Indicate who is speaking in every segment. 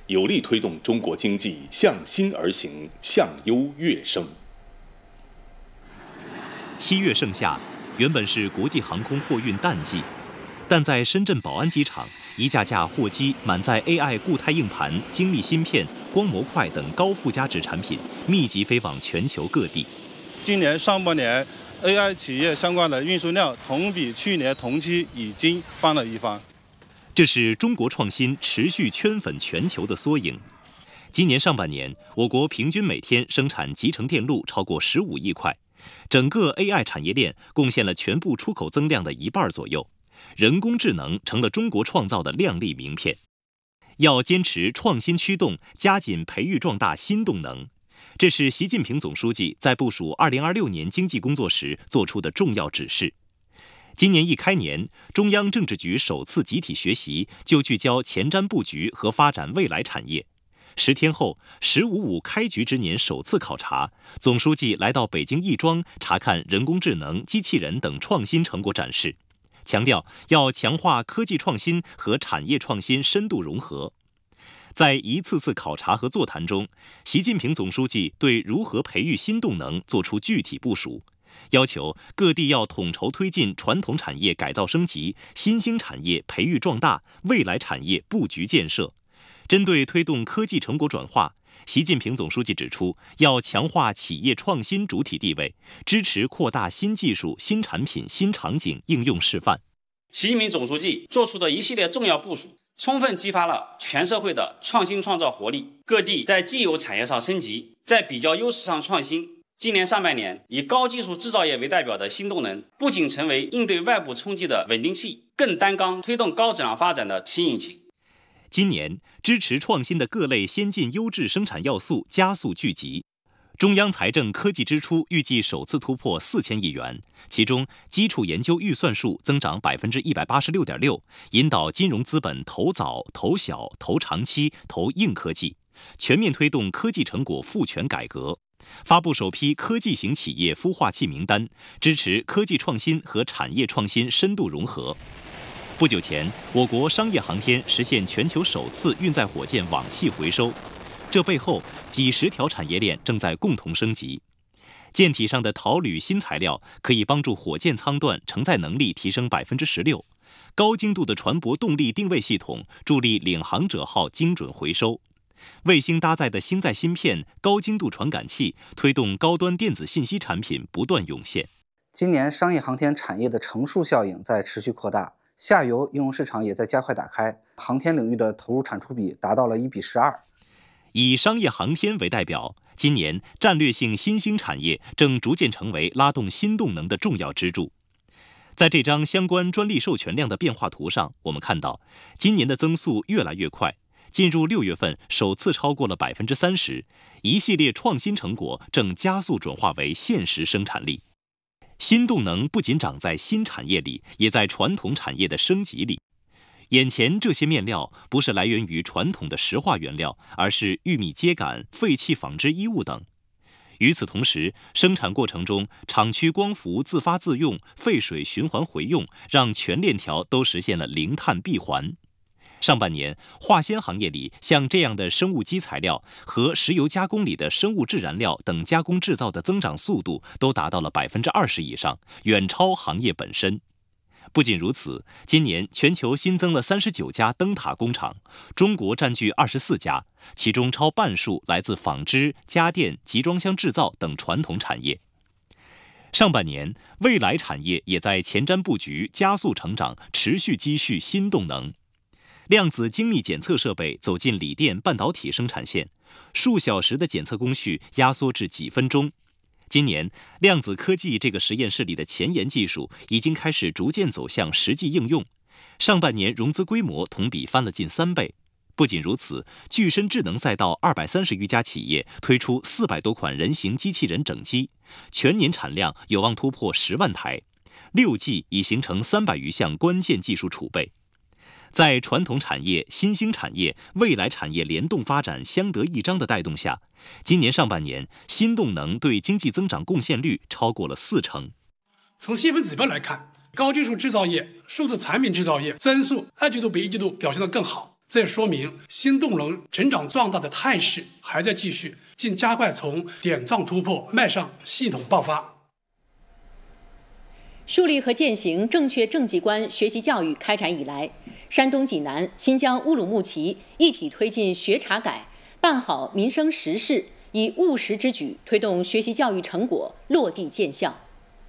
Speaker 1: 有力推动中国经济向新而行，向优跃升。
Speaker 2: 7月盛夏，原本是国际航空货运淡季，但在深圳宝安机场，一架架货机满载 AI 固态硬盘、精密芯片、光模块等高附加值产品，密集飞往全球各地。
Speaker 3: 今年上半年 AI 企业相关的运输量同比去年同期已经翻了一番。
Speaker 2: 这是中国创新持续圈粉全球的缩影。今年上半年，我国平均每天生产集成电路超过15亿块，整个 AI 产业链贡献了全部出口增量的1半左右。人工智能成了中国创造的亮丽名片。要坚持创新驱动，加紧培育壮大新动能，这是习近平总书记在部署2026年经济工作时作出的重要指示。今年一开年，中央政治局首次集体学习，就聚焦前瞻布局和发展未来产业。10天后，“15+5”开局之年首次考察，总书记来到北京亦庄查看人工智能、机器人等创新成果展示，强调要强化科技创新和产业创新深度融合。在一次次考察和座谈中，习近平总书记对如何培育新动能作出具体部署，要求各地要统筹推进传统产业改造升级、新兴产业培育壮大、未来产业布局建设。针对推动科技成果转化，习近平总书记指出，要强化企业创新主体地位，支持扩大新技术、新产品、新场景应用示范。
Speaker 4: 习近平总书记做出的一系列重要部署，充分激发了全社会的创新创造活力。各地在既有产业上升级，在比较优势上创新。今年上半年，以高技术制造业为代表的新动能，不仅成为应对外部冲击的稳定器，更担纲推动高质量发展的新引擎。
Speaker 2: 今年，支持创新的各类先进优质生产要素加速聚集。中央财政科技支出预计首次突破4000亿元，其中基础研究预算数增长186.6%，引导金融资本投早、投小、投长期、投硬科技，全面推动科技成果赋权改革，发布首批科技型企业孵化器名单，支持科技创新和产业创新深度融合。不久前，我国商业航天实现全球首次运载火箭网系回收，这背后几十条产业链正在共同升级。舰体上的陶铝新材料可以帮助火箭舱段承载能力提升16%，高精度的船舶动力定位系统助力领航者号精准回收。卫星搭载的星载芯片、高精度传感器，推动高端电子信息产品不断涌现。
Speaker 5: 今年商业航天产业的乘数效应在持续扩大，下游应用市场也在加快打开，航天领域的投入产出比达到了1:12。
Speaker 2: 以商业航天为代表，今年战略性新兴产业正逐渐成为拉动新动能的重要支柱。在这张相关专利授权量的变化图上，我们看到今年的增速越来越快，进入6月份首次超过了30%，一系列创新成果正加速转化为现实生产力。新动能不仅长在新产业里，也在传统产业的升级里。眼前这些面料不是来源于传统的石化原料，而是玉米秸秆、废弃纺织衣物等。与此同时，生产过程中厂区光伏自发自用、废水循环回用，让全链条都实现了零碳闭环。上半年，化纤行业里像这样的生物基材料和石油加工里的生物质燃料等加工制造的增长速度都达到了20%以上，远超行业本身。不仅如此，今年全球新增了39家灯塔工厂，中国占据24家，其中超半数来自纺织、家电、集装箱制造等传统产业。上半年，未来产业也在前瞻布局、加速成长，持续积蓄新动能。量子精密检测设备走进锂电半导体生产线，数小时的检测工序压缩至几分钟。今年，量子科技这个实验室里的前沿技术已经开始逐渐走向实际应用。上半年融资规模同比翻了近3倍。不仅如此，具身智能赛道230余家企业推出400多款人形机器人整机，全年产量有望突破10万台。6季已形成300余项关键技术储备。在传统产业、新兴产业、未来产业联动发展相得益彰的带动下，今年上半年新动能对经济增长贡献率超过了40%。
Speaker 6: 从细分指标来看，高技术制造业、数字产品制造业增速2季度比1季度表现得更好， 这说明新动能成长壮大的态势还在继续，并加快从点状突破迈向系统爆发。
Speaker 7: 树立和践行正确政绩观学习教育开展以来，山东济南、新疆乌鲁木齐一体推进学查改，办好民生实事，以务实之举推动学习教育成果落地见效。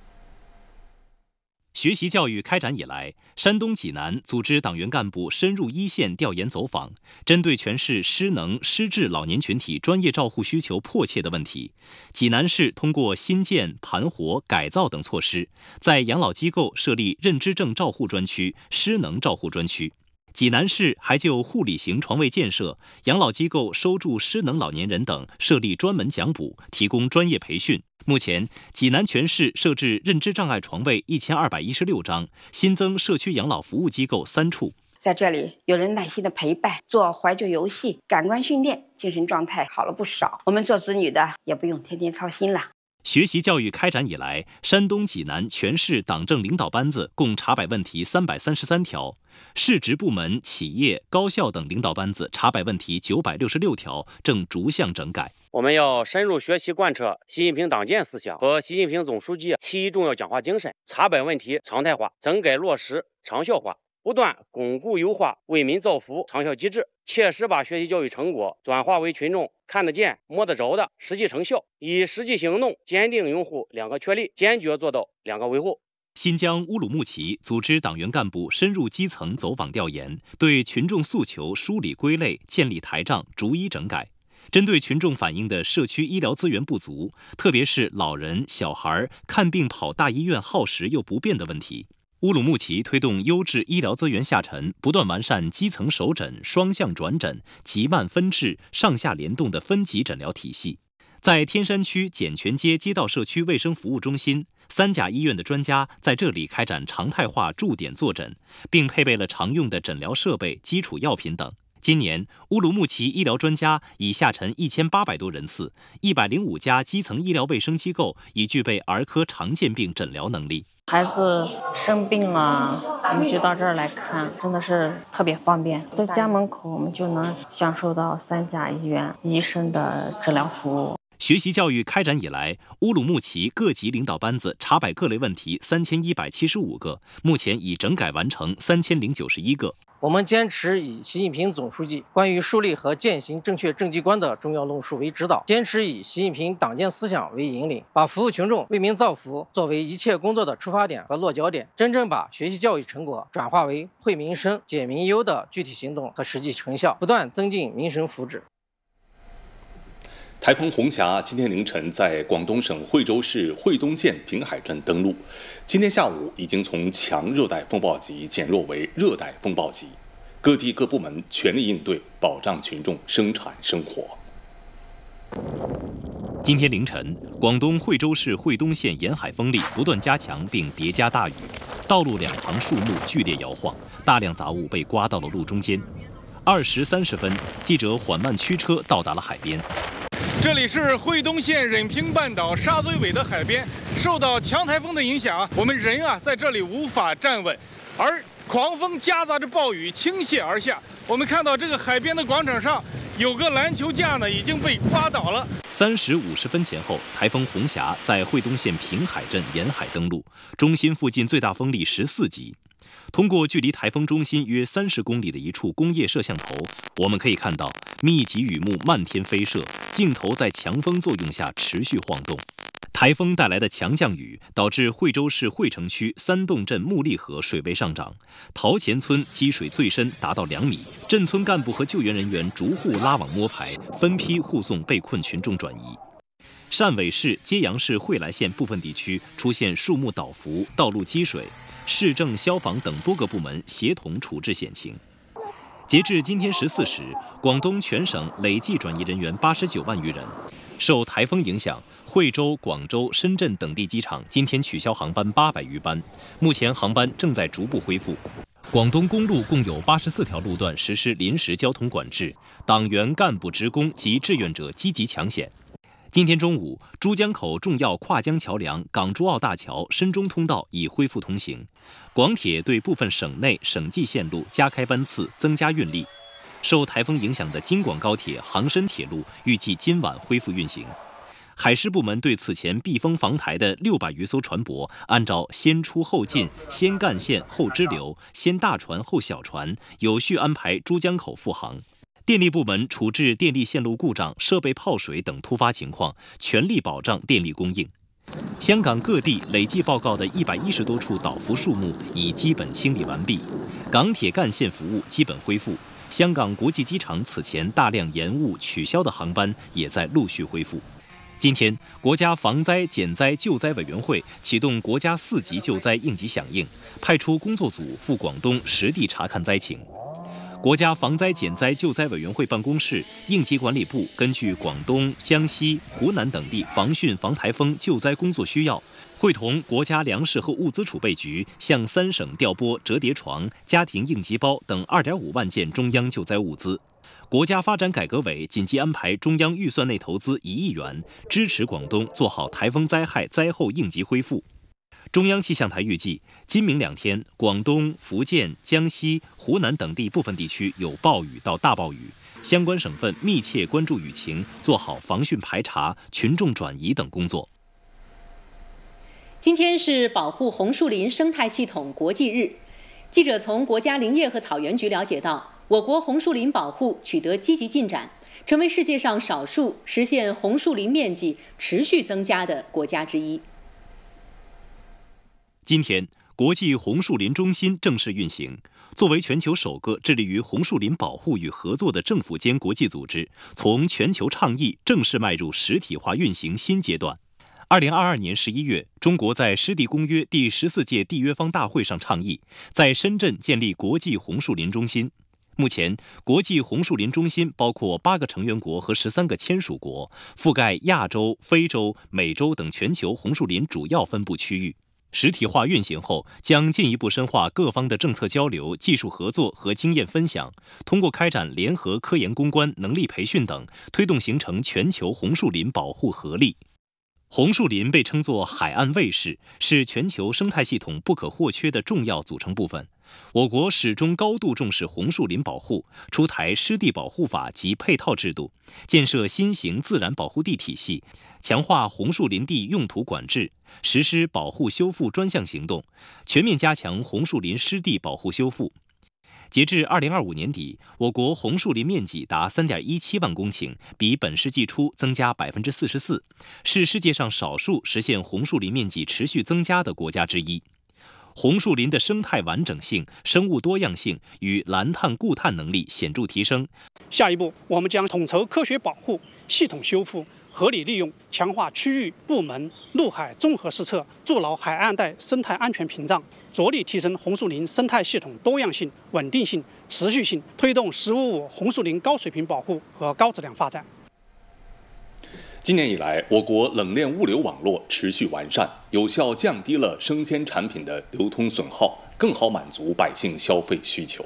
Speaker 2: 学习教育开展以来，山东济南组织党员干部深入一线调研走访，针对全市失能失智老年群体专业照护需求迫切的问题，济南市通过新建、盘活、改造等措施，在养老机构设立认知症照护专区、失能照护专区。济南市还就护理型床位建设、养老机构收住失能老年人等设立专门讲补，提供专业培训。目前，济南全市设置认知障碍床位1216张，新增社区养老服务机构3处。
Speaker 8: 在这里，有人耐心的陪伴，做怀旧游戏，感官训练，精神状态好了不少。我们做子女的也不用天天操心了。
Speaker 2: 学习教育开展以来，山东济南全市党政领导班子共查摆问题333条，市直部门、企业、高校等领导班子查摆问题966条，正逐项整改。
Speaker 9: 我们要深入学习贯彻习近平党建思想和习近平总书记7重要讲话精神，查摆问题常态化，整改落实长效化，不断巩固优化为民造福长效机制，切实把学习教育成果转化为群众看得见、摸得着的实际成效，以实际行动坚定拥护2个确立，坚决做到2个维护。
Speaker 2: 新疆乌鲁木齐组织党员干部深入基层走访调研，对群众诉求梳理归类，建立台账，逐一整改。针对群众反映的社区医疗资源不足，特别是老人、小孩看病跑大医院耗时又不便的问题，乌鲁木齐推动优质医疗资源下沉，不断完善基层首诊、双向转诊、急慢分治、上下联动的分级诊疗体系。在天山区简泉街街道社区卫生服务中心，3甲医院的专家在这里开展常态化驻点坐诊，并配备了常用的诊疗设备、基础药品等。今年，乌鲁木齐医疗专家已下沉1800多人次，105家基层医疗卫生机构已具备儿科常见病诊疗能力。
Speaker 10: 孩子生病了，我们就到这儿来看，真的是特别方便。在家门口，我们就能享受到3甲医院医生的治疗服务。
Speaker 2: 学习教育开展以来，乌鲁木齐各级领导班子查摆各类问题3175个，目前已整改完成3091个。
Speaker 11: 我们坚持以习近平总书记关于树立和践行正确政绩观的重要论述为指导，坚持以习近平党建思想为引领，把服务群众、为民造福作为一切工作的出发点和落脚点，真正把学习教育成果转化为惠民生、解民忧的具体行动和实际成效，不断增进民生福祉。
Speaker 1: 台风红霞今天凌晨在广东省惠州市惠东县平海镇登陆，今天下午已经从强热带风暴级减弱为热带风暴级，各地各部门全力应对，保障群众生产生活。
Speaker 2: 今天凌晨，广东惠州市惠东县沿海风力不断加强并叠加大雨，道路两旁树木剧烈摇晃，大量杂物被刮到了路中间。2时30分，记者缓慢驱车到达了海边。
Speaker 12: 这里是惠东县忍平半岛沙嘴尾的海边，受到强台风的影响，我们人在这里无法站稳，而狂风夹杂着暴雨倾泻而下。我们看到这个海边的广场上有个篮球架已经被刮倒了。
Speaker 2: 3时50分前后，台风红霞在惠东县平海镇沿海登陆，中心附近最大风力14级。通过距离台风中心约30公里的一处工业摄像头，我们可以看到密集雨幕漫天飞射，镜头在强风作用下持续晃动。台风带来的强降雨导致惠州市惠城区3洞镇木砾河水位上涨，陶前村积水最深达到2米，镇村干部和救援人员逐户拉网摸排，分批护送被困群众转移。汕尾市、揭阳市惠来县部分地区出现树木倒伏、道路积水，市政、消防等多个部门协同处置险情。截至今天14时，广东全省累计转移人员89万余人。受台风影响，惠州、广州、深圳等地机场今天取消航班800余班，目前航班正在逐步恢复。广东公路共有84条路段实施临时交通管制，党员、干部、职工及志愿者积极抢险。今天中午，珠江口重要跨江桥梁港珠澳大桥深中通道已恢复通行，广铁对部分省内、省际线路加开班次，增加运力。 受台风影响的京广高铁、杭深铁路预计今晚恢复运行。海事部门对此前避风防台的600余艘船舶，按照先出后进、先干线后支流、先大船后小船，有序安排珠江口复航。电力部门处置电力线路故障、设备泡水等突发情况，全力保障电力供应。香港各地累计报告的110多处倒伏树木已基本清理完毕，港铁干线服务基本恢复。香港国际机场此前大量延误、取消的航班也在陆续恢复。今天，国家防灾减灾救灾委员会启动国家4级救灾应急响应，派出工作组赴广东实地查看灾情。国家防灾减灾救灾委员会办公室、应急管理部根据广东、江西、湖南等地防汛防台风救灾工作需要，会同国家粮食和物资储备局向3省调拨折叠床、家庭应急包等2.5万件中央救灾物资。国家发展改革委紧急安排中央预算内投资1亿元，支持广东做好台风灾害灾后应急恢复。中央气象台预计，今明2天，广东、福建、江西、湖南等地部分地区有暴雨到大暴雨，相关省份密切关注雨情，做好防汛排查、群众转移等工作。
Speaker 7: 今天是保护红树林生态系统国际日。记者从国家林业和草原局了解到，我国红树林保护取得积极进展，成为世界上少数实现红树林面积持续增加的国家之一。
Speaker 2: 今天，国际红树林中心正式运行。作为全球首个致力于红树林保护与合作的政府间国际组织，从全球倡议正式迈入实体化运行新阶段。2022年11月，中国在湿地公约第14届缔约方大会上倡议，在深圳建立国际红树林中心。目前，国际红树林中心包括8个成员国和13个签署国，覆盖亚洲、非洲、美洲等全球红树林主要分布区域。实体化运行后，将进一步深化各方的政策交流、技术合作和经验分享，通过开展联合科研攻关、能力培训等，推动形成全球红树林保护合力。红树林被称作海岸卫士，是全球生态系统不可或缺的重要组成部分。我国始终高度重视红树林保护，出台湿地保护法及配套制度，建设新型自然保护地体系，强化红树林地用途管制，实施保护修复专项行动，全面加强红树林湿地保护修复。截至2025年底，我国红树林面积达3.17万公顷，比本世纪初增加44%，是世界上少数实现红树林面积持续增加的国家之一。红树林的生态完整性、生物多样性与蓝碳固碳能力显著提升。
Speaker 13: 下一步，我们将统筹科学保护、系统修复、合理利用，强化区域、部门、陆海综合施策，筑牢海岸带生态安全屏障，着力提升红树林生态系统多样性、稳定性、持续性，推动“15+5”红树林高水平保护和高质量发展。
Speaker 1: 今年以来，我国冷链物流网络持续完善，有效降低了生鲜产品的流通损耗，更好满足百姓消费需求。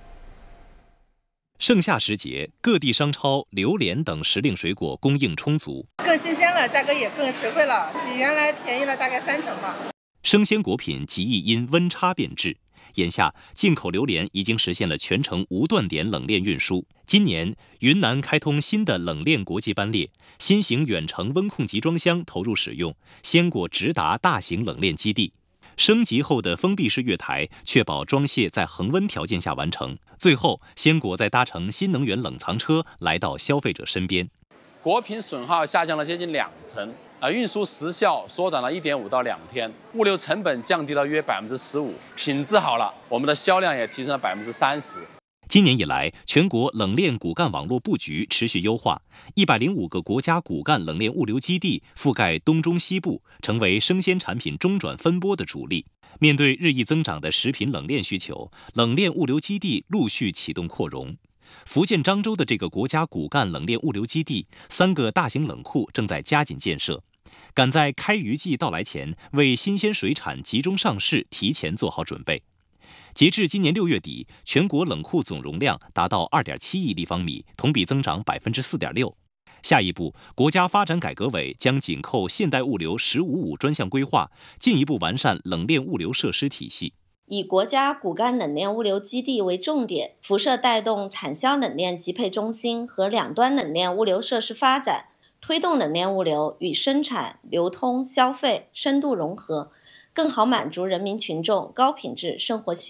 Speaker 2: 盛夏时节，各地商超榴莲等时令水果供应充足，
Speaker 14: 更新鲜了，价格也更实惠了，比原来便宜了大概30%吧。
Speaker 2: 生鲜果品极易因温差变质。眼下，进口榴莲已经实现了全程无断点冷链运输。今年，云南开通新的冷链国际班列，新型远程温控集装箱投入使用，鲜果直达大型冷链基地。升级后的封闭式月台，确保装卸在恒温条件下完成。最后，鲜果再搭乘新能源冷藏车来到消费者身边。
Speaker 15: 果品损耗下降了接近20%，运输时效缩短了1.5到2天，物流成本降低了约15%，品质好了，我们的销量也提升了30%。
Speaker 2: 今年以来，全国冷链骨干网络布局持续优化，105个国家骨干冷链物流基地覆盖东中西部，成为生鲜产品中转分拨的主力。面对日益增长的食品冷链需求，冷链物流基地陆续启动扩容。福建漳州的这个国家骨干冷链物流基地，3个大型冷库正在加紧建设，赶在开渔季到来前，为新鲜水产集中上市提前做好准备。截至今年6月底，全国冷库总容量达到2.7亿立方米，同比增长4.6%。下一步，国家发展改革委将紧扣现代物流“15+5”专项规划，进一步完善冷链物流设施体系。
Speaker 16: 以国家骨干冷链物流基地为重点，辐射带动产销冷链集配中心和两端冷链物流设施发展，推动冷链物流与生产、流通、消费深度融合，更好满足人民群众高品质生活需求。